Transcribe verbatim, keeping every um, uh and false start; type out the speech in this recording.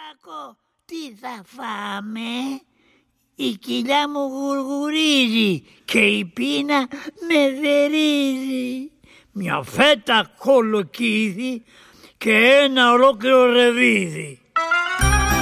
Κυριακό, τι θα φάμε? Η κοιλιά μου γουργουρίζει και η πείνα με δερίζει. Μια φέτα κολοκύθι και ένα ολόκληρο ρεβίδι.